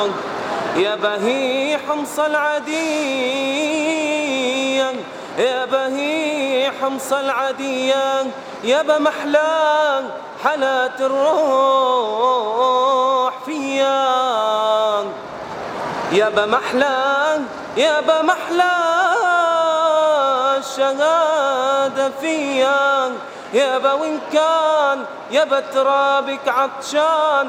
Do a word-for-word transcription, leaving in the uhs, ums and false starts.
يا بهي حمص العدية، يا بهي حمص العدية، يا بمحلى حلات الروح فيا، يا بمحلى يا بمحلى الشهادة فيا، يا وإن كان يا بترابك عطشان